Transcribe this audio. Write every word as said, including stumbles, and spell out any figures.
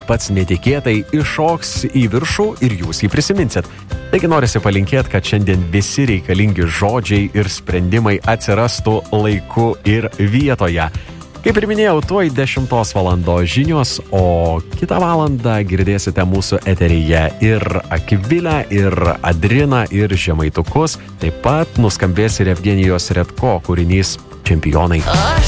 pats netikėtai iššoks į viršų ir jūs jį prisiminsit. Taigi norisi palinkėti, kad šiandien visi reikalingi žodžiai ir sprendimai atsirastų laiku ir vietoje. Kaip ir minėjau, tuoj dešimtos valandos žinios, o kitą valandą girdėsite mūsų eteryje ir Akvilę, ir Adriną, ir Žemaitukus. Taip pat nuskambės ir Evgenijos Redko kūrinys Čempionai. Aš